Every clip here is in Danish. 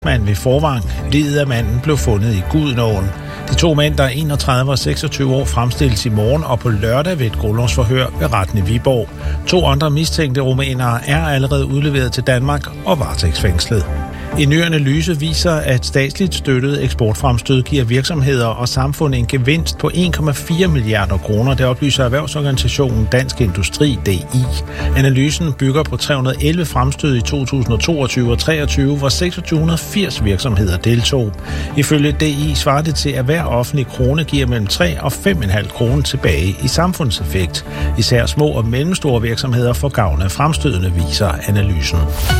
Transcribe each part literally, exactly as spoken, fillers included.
Manden ved Forvang. Liget af manden blev fundet i Gudenåen. De to mænd, der er enogtredive og seksogtyve år, fremstilles i morgen og på lørdag ved et grundlovsforhør ved retten i Viborg. To andre mistænkte rumænere er allerede udleveret til Danmark og varetægtsfængslet. En ny analyse viser, at statsligt støttet eksportfremstød giver virksomheder og samfund en gevinst på en komma fire milliarder kroner. Det oplyser erhvervsorganisationen Dansk Industri, D I. Analysen bygger på tre hundrede og elleve fremstød i to tusind og toogtyve og treogtyve, hvor seks tusind seks hundrede og firs virksomheder deltog. Ifølge D I svarer det til, at hver offentlig krone giver mellem tre og fem komma fem kroner tilbage i samfundseffekt. Især små og mellemstore virksomheder får gavn af fremstødene, viser analysen.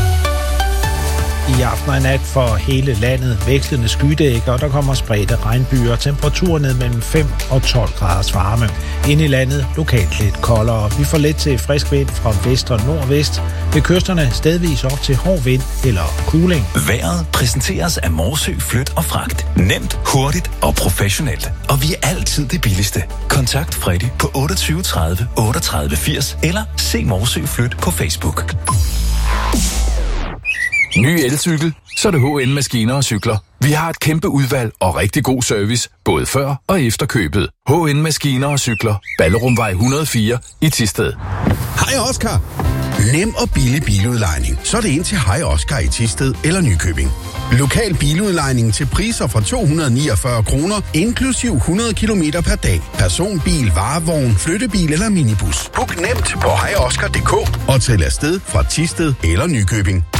I aften og nat for hele landet vekslende skydækker, og der kommer spredte regnbyer. Temperaturer ned mellem fem og tolv graders varme. Inde i landet lokalt lidt koldere. Vi får let til frisk vind fra vest og nordvest. Ved kysterne stedvis op til hård vind eller kuling. Vejret præsenteres af Morsø Flyt og Fragt. Nemt, hurtigt og professionelt. Og vi er altid det billigste. Kontakt Freddy på otteogtyve tredive otteogtredive firs eller se Morsø Flyt på Facebook. Ny elcykel, så er det H N Maskiner og Cykler. Vi har et kæmpe udvalg og rigtig god service, både før og efter købet. H N Maskiner og Cykler. Ballerumvej et hundrede og fire i Thisted. Hej Oscar. Nem og billig biludlejning. Så er det ind til Hej Oscar i Thisted eller Nykøbing. Lokal biludlejning til priser fra to hundrede og niogfyrre kroner, inklusiv hundrede kilometer per dag. Personbil, varevogn, flyttebil eller minibus. Book nemt på hej oscar punktum d k og tæl afsted fra Thisted eller Nykøbing.